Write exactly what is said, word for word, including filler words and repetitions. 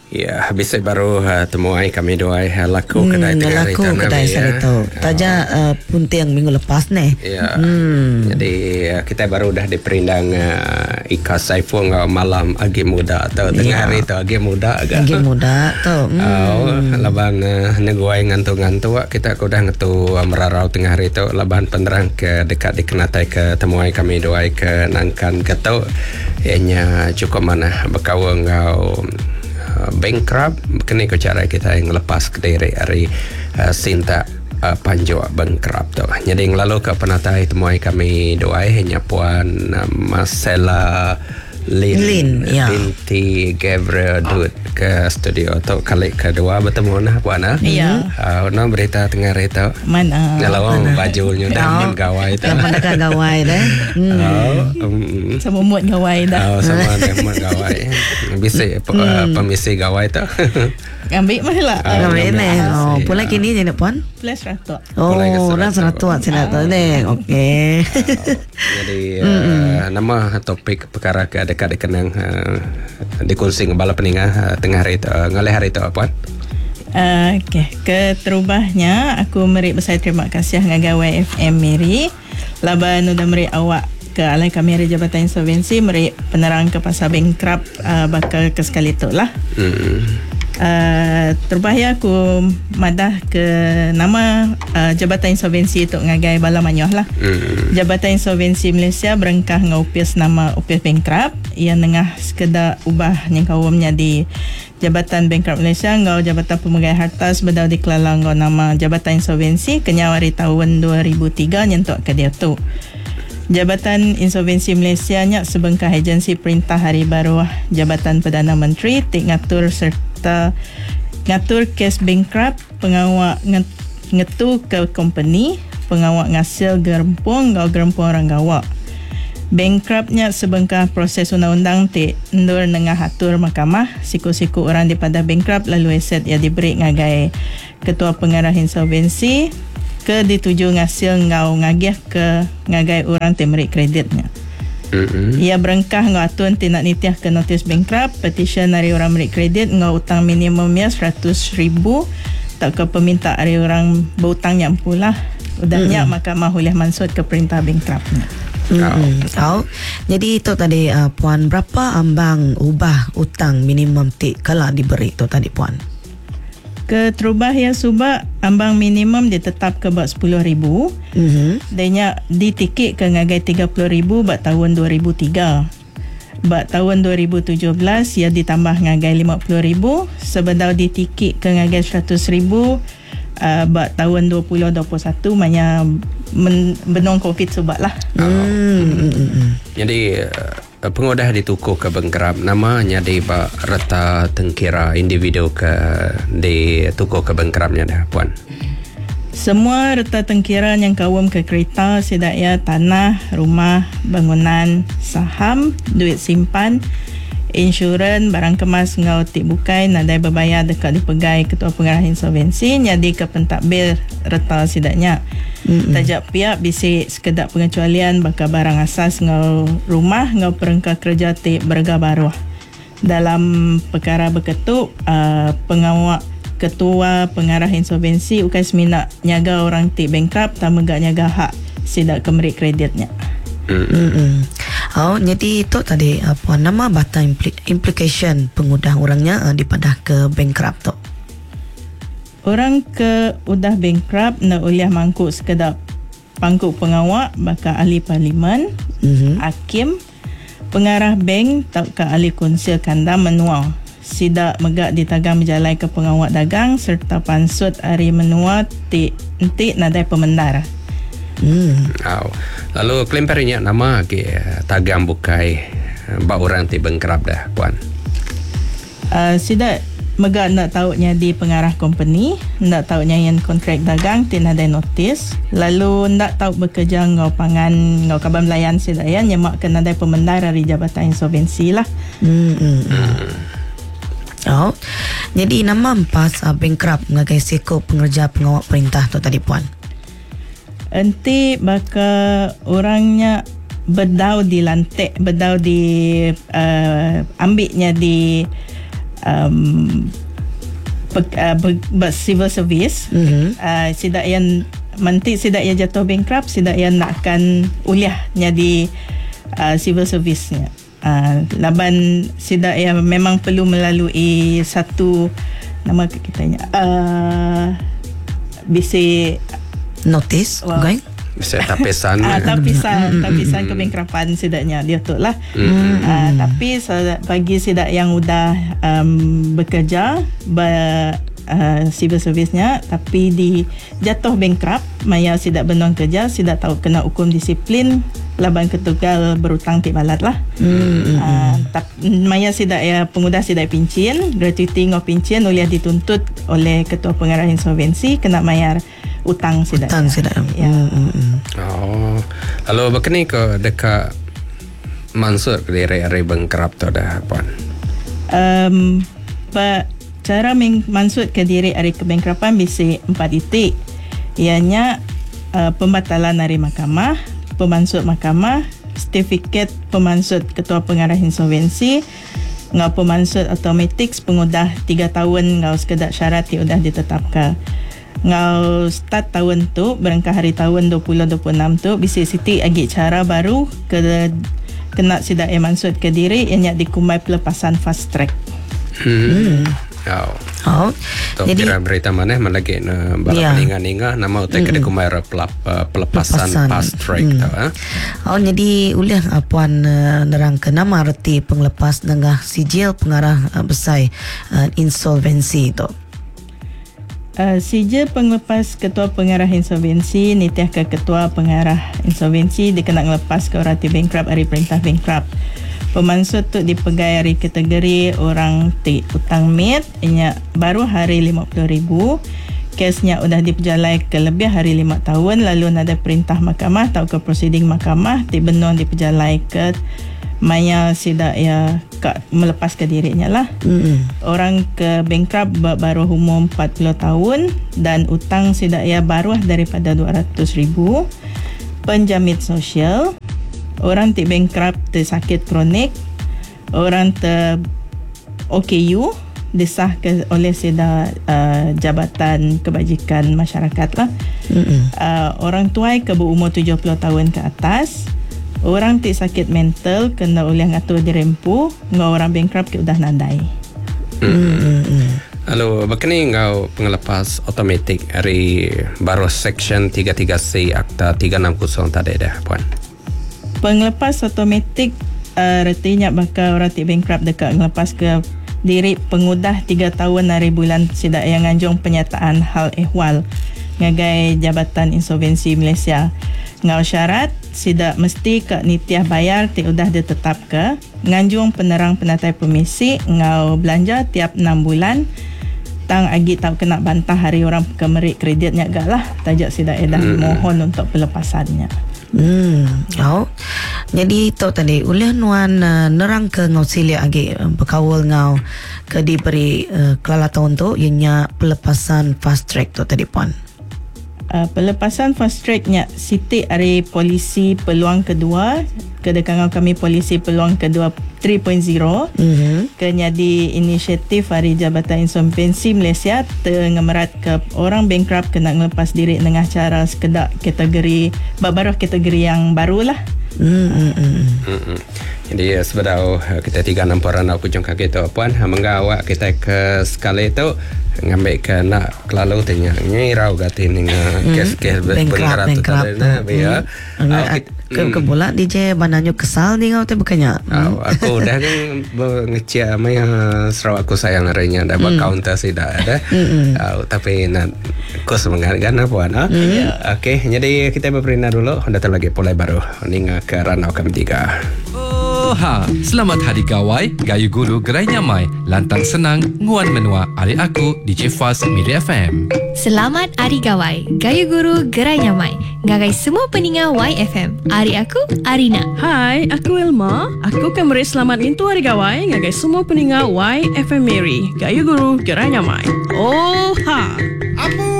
Ya, bisa baru uh, temuai kami doai uh, laku hmm, kedai tengah hari laku kedai hari tu. Taja uh, punting minggu lepas ni. Ya. Hmm. Jadi uh, kita baru dah diperindang uh, Ika Saiful uh, malam agi muda atau tengah ya. Hari tu agi muda agak. Agi muda tu. Hmm. Oh, labang uh, neguai ngantu-ngantu kita aku dah ngetu uh, merarau tengah hari tu laban penerang ke dekat dikenatai ke temuai kami doai ke nangkan ketu ianya cukup mana berkawang ngau bankrupt kena ko cara kita yang lepas ke diri hari uh, Sinta uh, Panjwa bankrupt tu. Jadi yang lalu ke penatai temuai kami doai hanya puan uh, Marcella Lin, Lin ya. Binti Gabriel Dut ke studio tu kali kedua bertemu nah puan ah. Ya. Uh, nah berita tengah berita. Mana? Kalau bajunya dah gawai tu. Yang pandang gawai dah. Hmm. Oh, um, sama muat gawai dah. Oh, sama muat gawai. Bisa hmm. pemisi gawai tu. Ambil mana lah. Oh, ambil ni. Oh, pula kini je nak puan? Pula seratus. Oh, orang seratus sila tu ni. Okey. Jadi uh, nama topik perkara ke dekat dikenang uh, dikongsi bala peningah uh, tengah hari tu uh, ngalih hari tu puan. Uh, Okey, keterubahnya aku meri besar terima kasih ngagawai F M Mary. Laban udah meri awak ke alai kami hari Jabatan Insolvensi meri penerang ke pasal bankrupt uh, bakal ke sekali tu lah. Hmm. Uh, terbahaya aku madah ke nama uh, Jabatan Insolvensi tu ngagai bala manyoh lah. Mm. Jabatan Insolvensi Malaysia berengkah ngaupias nama upias bankrupt yang nengah sekedar ubah yang kawamnya di Jabatan Bankrupt Malaysia ngau Jabatan Pemegai Harta sebedau dikelalang ngau nama Jabatan Insolvensi kenyawari tahun dua ribu tiga nyentuk ke dia tu. Jabatan Insolvensi Malaysia nya sebengkah agensi perintah hari baru Jabatan Perdana Menteri tik ngatur serta ngatur kes bankrupt, pengawak ngetu ke company, pengawak ngasil gerempung ngau gerempung orang gawak. Bankruptnya sebengkah proses undang-undang tik endur nengah atur mahkamah siku-siku orang daripada bankrupt lalu aset yang diberi ngagai Ketua Pengarah Insolvensi ke dituju ngasil ngau ngagih ke ngagai orang temeri kreditnya. Mm-hmm. Ia berengkah ngau atun tindak nitiah ke notis bankrupt, petition dari orang merik kredit ngau utang minimumnya seratus ribu tak ke peminta dari orang berutang yang pula. Udahnya mm-hmm. mahkamah boleh mansut ke perintah bankruptnya. Mm-hmm. Oh. Jadi itu tadi uh, puan berapa ambang ubah utang minimum tik kalau diberi tu tadi puan? Keterubah ya subak ambang minimum ditetap ke buat sepuluh ribu. Mm-hmm. Danya ditikik ke ngagai tiga puluh ribu buat tahun dua ribu tiga. Buat tahun dua ribu tujuh belas ia ditambah ngagai lima puluh ribu. Sebedau ditikik ke ngagai seratus ribu uh, buat tahun dua ribu dua puluh satu manya men- benung COVID subak lah. Mm-hmm. Jadi pengodah ditukuh ke bankrupt namanya di ba reta tengkira individu ke di tukuh ke bankruptnya dah puan. Semua reta tengkira yang kawam ke kereta sedaya tanah, rumah, bangunan, saham, duit simpan, insurans, barang kemas ngau tik bukai nadai berbayar dekat dipegai Ketua Pengarah Insolvensi nyadi ke pentadbir reta sedaknya. Mm-hmm. Tajak pihak bisik sekedar pengecualian bakal barang asas ngau rumah ngau perengkah kerja tik berga baru. Dalam perkara berketuk uh, pengawak Ketua Pengarah Insolvensi ukai semina nyaga orang tik bankrupt tak megak nyaga hak sidak kemerik kreditnya. Mm-hmm. Oh, jadi itu tadi apa nama batang impli- implication pengudah orangnya uh, dipadah ke bankrupt tu. Orang ke udah bankrupt nak uliah mangkuk sekedar pangkuk pengawak bakal ahli parlimen, mm-hmm. hakim, pengarah bank tak ke ahli konsil kandang menua. Sidak megak ditagang menjalai ke pengawak dagang serta pansut hari menua tik entik nadai pemendar. Hmm. Oh. Lalu kelimparinya nama ke tagang bukai bak orang ti bankrupt dah puan. Uh, sidak megak nak tahunya di pengarah company, nak tahunya yang kontrak dagang tin ada notis, lalu nak tahu bekerja ngau pangan ngau kabar melayan sedaya nyemak kena ada pemendar dari Jabatan Insolvensi lah. Hmm. hmm. Oh. Jadi nama empas uh, bankrupt ngagai seko pengerja pengawak perintah tu tadi puan. Enti bakal orangnya berdau di lantik, berdau di uh, ambilnya di um, pe, uh, be, be, civil service Mhm. uh, sidak yang mantik sidak yang jatuh bankrupt, sidak yang nakkan uliah jadi uh, civil service nya. Uh, laban sidak yang memang perlu melalui satu nama kitanya uh, bisi Notice, Wow. okay? Bisa tapisan. Ah, tapisan tapisan kebankrapan sidaknya dia tu lah. Mm. Ah, tapi so- bagi sidak yang sudah um, bekerja ber, uh, civil service-nya tapi di jatuh bankrupt, maya sidak benon kerja, sidak tahu kena hukum disiplin, laban ketugal berutang ti balat lah. Hmm. Ah, tap, maya sidak ya pengudah sidak pincin, gratuity ngau pincin oleh dituntut oleh ketua pengarah insolvensi kena mayar utang sidak. Utang sidak. Ya. Hmm, hmm, hmm. Oh, lalu begini ke dekat Mansur ke diri hari bankrupt tu dah puan. Um, pa, cara meng, maksud ke diri hari kebankrapan bisa empat titik. Ianya uh, pembatalan dari mahkamah, pemansut mahkamah, sertifikat pemansut ketua pengarah insolvensi, ngau pemansut automatik pengudah tiga tahun ngau sekedar syarat yang sudah ditetapkan. Ngau start tahun tu berangkat hari tahun dua ribu dua puluh enam tu bisa siti agi cara baru ke kena sidak yang maksud ke diri yang dikumai pelepasan fast track. Hmm. Oh. Oh. Tu Jadi kira berita mana malagi na bala Ya. peninga-ninga nama utai kena kumara pelap, uh, pelepasan Pelepasan. fast track Hmm. tu ha. Oh, jadi uliah uh, puan uh, nerang ke nama reti penglepas dengah sijil pengarah uh, besai uh, insolvensi tu. Uh, sijil penglepas ketua pengarah insolvensi nitiah ke ketua pengarah insolvensi dikena ngelepas ke orang ti bankrupt hari perintah bankrupt. Pemansut tu dipegai hari kategori orang ti utang mit inya baru hari lima puluh ribu. Kesnya sudah diperjalai ke lebih hari lima tahun lalu ada perintah mahkamah atau ke prosiding mahkamah ti benon diperjalai ke maya sidak ya kak melepas ke dirinya lah. Hmm. Orang ke bankrupt baru umur empat puluh tahun dan utang sidak ya baru daripada dua ratus ribu. Penjamit sosial, orang ti bankrupt ti sakit kronik, orang te O K U disah ke oleh sida uh, Jabatan Kebajikan Masyarakat lah. Hmm. Uh, orang tuai ke berumur tujuh puluh tahun ke atas, orang ti sakit mental kena oleh ngatur dirempu, ngau orang bankrupt ke udah nandai. Hmm. Hmm. Lalu begini engkau pengelepas automatik hari baru section tiga tiga C Akta tiga enam kosong tadi dah puan. Penglepas automatik uh, retinya bakal orang ti bankrupt dekat ngelepas ke diri pengudah tiga tahun dari bulan sidak yang nganjung penyataan hal ehwal ngagai Jabatan Insolvensi Malaysia. Ngau syarat sidak mesti ke nitiah bayar ti udah ditetap ke nganjung penerang penatai permisi ngau belanja tiap enam bulan tang agi tak kena bantah hari orang kemerik kreditnya gak lah tajak sidak edah Hmm. mohon untuk pelepasannya. Hmm. Oh. Jadi tu tadi uliah nuan uh, nerang ke ngau silia agi uh, berkawal ngau ke diberi uh, kelala tahun tu ianya pelepasan fast track tu tadi puan. Uh, pelepasan fast tracknya Siti hari polisi peluang kedua kedekangan kami polisi peluang kedua tiga titik kosong Mhm. kenyadi inisiatif hari Jabatan Insolvensi Malaysia tengemerat ke orang bankrupt kena ngelepas diri dengan cara sekedar kategori baru kategori yang baru lah. Hmm. Hmm. Hmm. Hmm. Jadi sebenarnya kita tiga enam orang nak kunjung kaki tu puan mengawak kita ke sekali tu ngambil ke nak lalu tanya ngirau gati dengan kes-kes Bankrupt, tu bankrupt tadi nah tu. ya. Hmm. Ke ke pula D J bananyo kesal ni ngau tu bukannya. Oh, aku dah kan ngecek maya Sarawak aku sayang harinya dah buat counter sih dah ada. Oh, tapi nak kos menghargai apa puan ah. Okey, jadi kita berperindah dulu. Datang lagi mulai baru ninga ke Ranau kami tiga. Oh ha, selamat Hari Gawai, Gayu Guru Gerai Nyamai, lantang senang, nguan menua, ari aku D J Faz Miri F M. Selamat Hari Gawai, Gayu Guru Gerai Nyamai, ngagai semua peningat Y F M. Ari aku, Arina. Hai, aku Elma. Aku akan beri selamat lintu Hari Gawai ngagai semua peningat Y F M Mary, Gayu Guru Gerai Nyamai. Oh ha. Apu